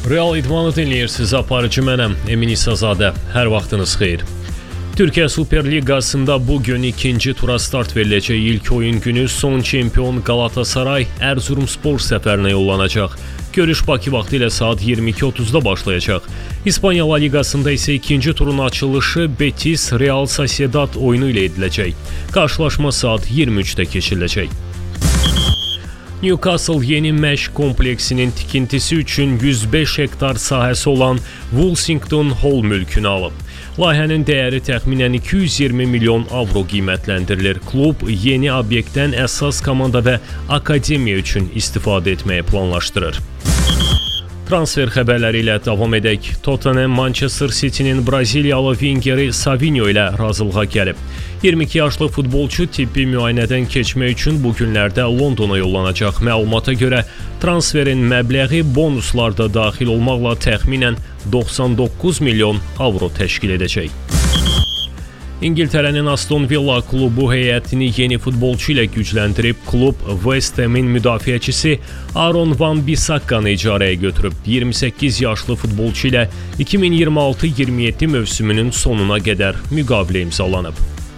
Real idmanı dinləyirsiniz, aparıcı mənəm, Emin İsazadə. Hər vaxtınız xeyir. Türkiyə Super Liqasında bugün ikinci tura start veriləcək ilk oyun günü son çempion Galatasaray Erzurumspor səfərinə yollanacaq. Görüş Bakı vaxtı ilə saat 22:30-da başlayacaq. İspanya La Liqasında isə ikinci turun açılışı Betis Real Sociedad oyunu ilə ediləcək. Qarşılaşma saat 23-də keçiriləcək. Newcastle yeni məşq kompleksinin tikintisi üçün 105 hektar sahəsi olan Woolsington Hall mülkünü alıb. Layihənin dəyəri təxminən 220 milyon avro qiymətləndirilir. Klub yeni obyektdən əsas komanda və akademiya üçün istifadə etməyi planlaşdırır. Transfer xəbərləri ilə davam edək. Tottenham Manchester City'nin Braziliyalı vingeri Savinho ilə razılığa gəlib. 22 yaşlı futbolçu tibbi müayinədən keçmək üçün bu günlərdə Londona yollanacaq. Məlumata görə transferin məbləği bonuslarda daxil olmaqla təxminən 99 milyon avro təşkil edəcək. İngiltərənin Aston Villa klubu heyətini yeni futbolçu ilə gücləndirib. Klub West Ham'in müdafiəçisi Aaron Wan-Bissaka'nı icarəyə götürüb. 28 yaşlı futbolçu ilə 2026-27 mövsümünün sonuna qədər müqavilə imzalanıb.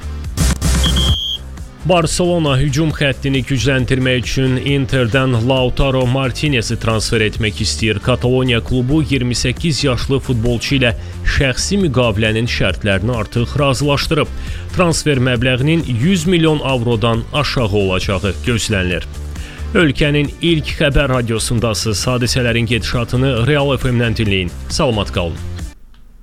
Barcelona hücum xəttini gücləndirmək üçün Interdən Lautaro Martinez'i transfer etmək istəyir. Kataloniya klubu 28 yaşlı futbolçu ilə şəxsi müqavilənin şərtlərini artıq razılaşdırıb. Transfer məbləğinin 100 milyon avrodan aşağı olacağı gözlənilir. Ölkənin ilk xəbər radiosundasınız. Hadisələrin gedişatını Real FM-dən dinləyin. Salamat qalın.